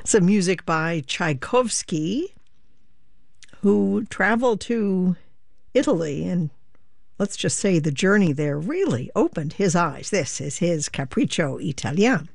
Some music by Tchaikovsky, who traveled to Italy, and let's just say the journey there really opened his eyes. This is his Capriccio Italien.